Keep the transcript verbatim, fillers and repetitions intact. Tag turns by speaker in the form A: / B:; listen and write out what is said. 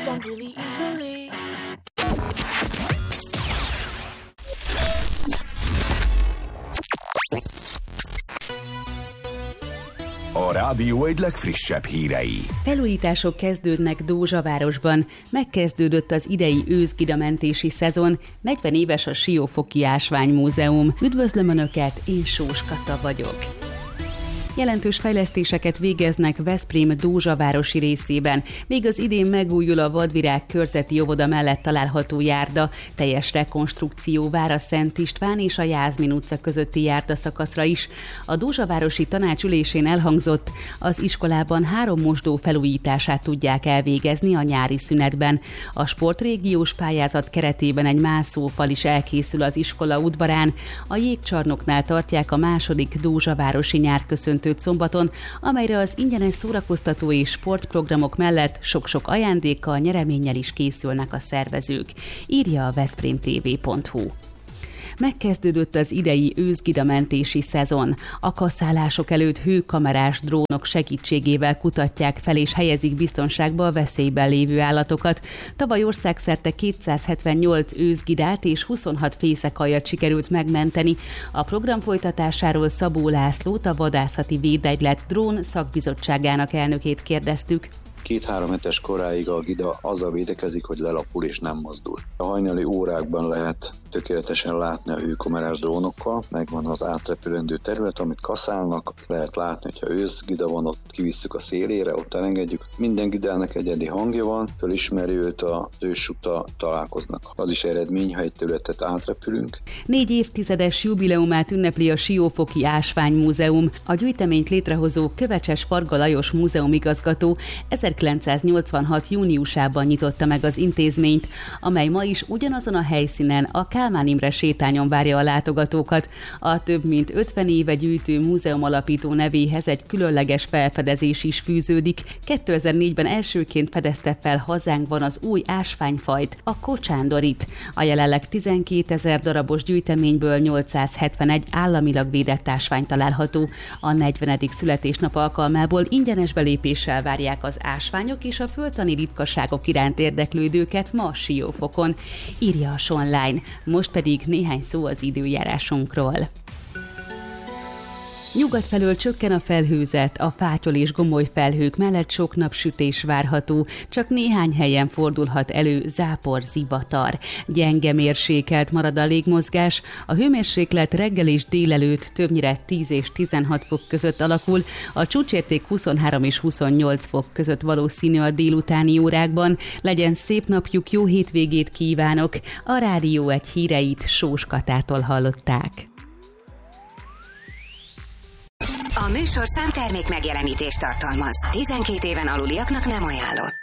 A: moved on really easily.
B: A rádió egy legfrissebb hírei.
C: Felújítások kezdődnek Dózsavárosban. Megkezdődött az idei őszgidamentési szezon. negyven éves a Siófoki Ásványmúzeum. Üdvözlöm Önöket, én Sós Kata vagyok. Jelentős fejlesztéseket végeznek Veszprém Dózsavárosi részében. Még az idén megújul a Vadvirág körzeti óvoda mellett található járda. Teljes rekonstrukció vár a Szent István és a Jászmin utca közötti járdaszakaszra is. A Dózsavárosi tanács ülésén elhangzott, az iskolában három mosdó felújítását tudják elvégezni a nyári szünetben. A sportrégiós pályázat keretében egy mászófal is elkészül az iskola udvarán. A jégcsarnoknál tartják a második Dózsavárosi nyárköszöntőt szombaton, amelyre az ingyenes szórakoztató és sportprogramok mellett sok-sok ajándékkal, nyereménnyel is készülnek a szervezők, írja a veszprém té vé pont hú. Megkezdődött az idei őszgidamentési szezon. A kaszálások előtt hőkamerás drónok segítségével kutatják fel és helyezik biztonságba a veszélyben lévő állatokat. Tavaly országszerte kétszázhetvennyolc őszgidát és huszonhat fészekaljat sikerült megmenteni. A program folytatásáról Szabó Lászlót, a Vadászati Védegylet drón szakbizottságának elnökét kérdeztük.
D: Két-három hetes koráig a gida azzal védekezik, hogy lelapul és nem mozdul. A hajnali órákban lehet tökéletesen látni a hőkamerás drónokkal, megvan az átrepülendő terület, amit kaszálnak, lehet látni, hogyha őszgida van, ott kivisszük a szélére, ott elengedjük. Minden gidának egyedi hangja van, fölismeri őt az őssuta, találkoznak. Az is eredmény, ha egy területet átrepülünk.
C: Négy évtizedes jubileumát ünnepli a Siófoki Ásványmúzeum. A gyűjteményt létrehozó Kövecses Farga Lajos múzeumigazgató ezerkilencszáznyolcvanhat júniusában nyitotta meg az intézményt, amely ma is ugyanazon a helyszínen, a Kálmán Imre sétányon várja a látogatókat. A több mint ötven éve gyűjtő múzeum alapító nevéhez egy különleges felfedezés is fűződik. kétezer-négyben elsőként fedezte fel hazánkban az új ásványfajt, a kocsándorit. A jelenleg tizenkétezer darabos gyűjteményből nyolcszázhetvenegy államilag védett ásvány található. A negyvenedik születésnap alkalmából ingyenes belépéssel várják az ásványok és a földtani ritkaságok iránt érdeklődőket ma Siófokon, írja a Sonline. Most pedig néhány szó az időjárásunkról. Nyugat felől csökken a felhőzet, a fátyol és gomoly felhők mellett sok napsütés várható, csak néhány helyen fordulhat elő zápor, zivatar. Gyenge mérsékelt marad a légmozgás, a hőmérséklet reggel és délelőtt többnyire tíz és tizenhat fok között alakul, a csúcsérték huszonhárom és huszonnyolc fok között valószínű a délutáni órákban. Legyen szép napjuk, jó hétvégét kívánok! A Rádió egy híreit Sós Katától hallották.
E: A műsor számtermék megjelenítést tartalmaz. tizenkét éven aluliaknak nem ajánlott.